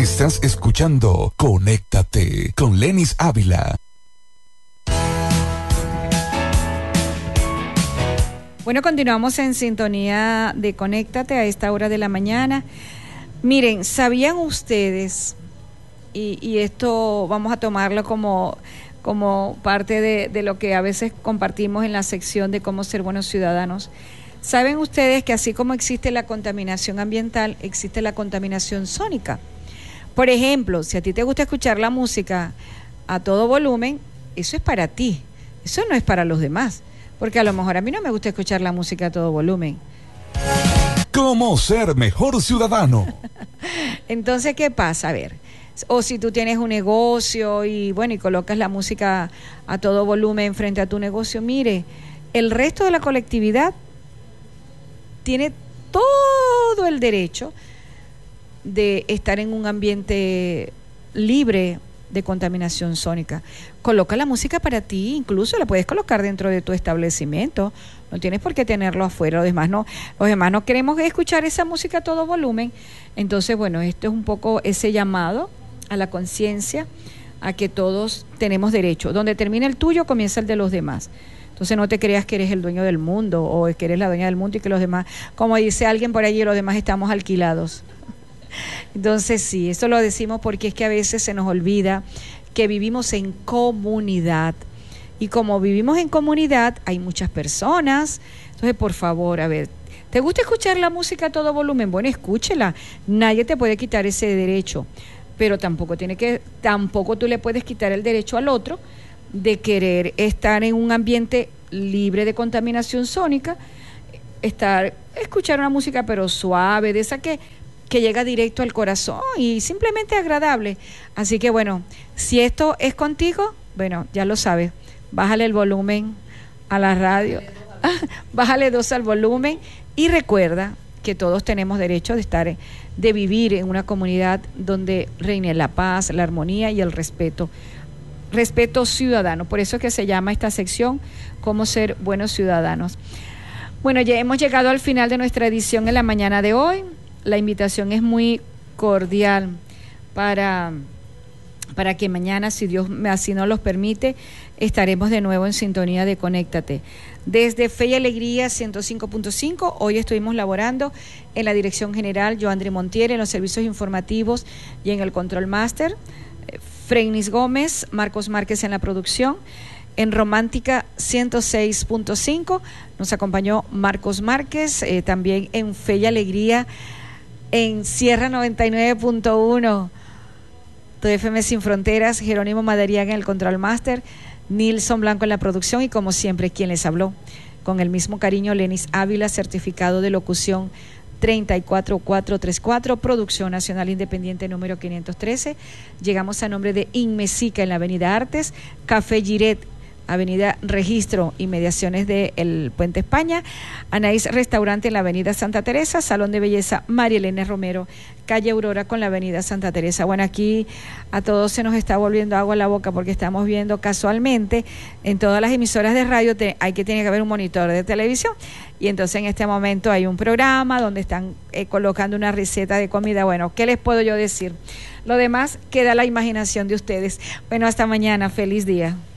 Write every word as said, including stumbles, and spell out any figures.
Estás escuchando Conéctate con Lenis Ávila. Bueno, continuamos en sintonía de Conéctate a esta hora de la mañana. Miren, ¿sabían ustedes, y, y esto vamos a tomarlo como, como parte de, de lo que a veces compartimos en la sección de cómo ser buenos ciudadanos? ¿Saben ustedes que así como existe la contaminación ambiental, existe la contaminación sónica? Por ejemplo, si a ti te gusta escuchar la música a todo volumen, eso es para ti, eso no es para los demás. Porque a lo mejor a mí no me gusta escuchar la música a todo volumen. ¿Cómo ser mejor ciudadano? Entonces, ¿qué pasa? A ver, o si tú tienes un negocio y bueno, y colocas la música a todo volumen frente a tu negocio, mire, el resto de la colectividad tiene todo el derecho de estar en un ambiente libre de contaminación sónica. Coloca la música para ti, incluso la puedes colocar dentro de tu establecimiento, no tienes por qué tenerlo afuera. Los demás no, los demás no queremos escuchar esa música a todo volumen. Entonces, bueno, esto es un poco ese llamado a la conciencia, a que todos tenemos derecho. Donde termina el tuyo, comienza el de los demás. Entonces no te creas que eres el dueño del mundo o que eres la dueña del mundo y que los demás, como dice alguien por allí, los demás estamos alquilados. Entonces sí, eso lo decimos porque es que a veces se nos olvida que vivimos en comunidad y como vivimos en comunidad hay muchas personas. Entonces, por favor, a ver, ¿te gusta escuchar la música a todo volumen? Bueno, escúchela, nadie te puede quitar ese derecho, pero tampoco tiene que, tampoco tú le puedes quitar el derecho al otro de querer estar en un ambiente libre de contaminación sónica, estar, escuchar una música pero suave, de esa que que llega directo al corazón y simplemente agradable. Así que bueno, si esto es contigo, bueno, ya lo sabes, bájale el volumen a la radio, bájale dos al volumen y recuerda que todos tenemos derecho de estar, de vivir en una comunidad donde reine la paz, la armonía y el respeto. Respeto ciudadano, por eso es que se llama esta sección Cómo ser buenos ciudadanos. Bueno, ya hemos llegado al final de nuestra edición en la mañana de hoy. La invitación es muy cordial para, para que mañana, si Dios así nos los permite, estaremos de nuevo en sintonía de Conéctate. Desde Fe y Alegría ciento cinco punto cinco, hoy estuvimos laborando en la Dirección General Joandri Montiel, en los servicios informativos y en el Control Master, Freinis Gómez, Marcos Márquez en la producción. En Romántica ciento seis punto cinco nos acompañó Marcos Márquez, eh, también en Fe y Alegría en Sierra noventa y nueve punto uno, tu F M Sin Fronteras, Jerónimo Madariaga en el Control Master, Nilson Blanco en la producción y como siempre quien les habló, con el mismo cariño, Lenis Ávila, certificado de locución treinta y cuatro mil cuatrocientos treinta y cuatro, Producción Nacional Independiente número quinientos trece. Llegamos a nombre de Inmesica en la Avenida Artes, Café Giret, Avenida Registro, inmediaciones del Puente España, Anaís Restaurante en la Avenida Santa Teresa, Salón de Belleza María Elena Romero, calle Aurora con la Avenida Santa Teresa. Bueno, aquí a todos se nos está volviendo agua a la boca porque estamos viendo casualmente en todas las emisoras de radio te, hay que tiene que haber un monitor de televisión y entonces en este momento hay un programa donde están eh, colocando una receta de comida. Bueno, ¿qué les puedo yo decir? Lo demás queda a la imaginación de ustedes. Bueno, hasta mañana, feliz día.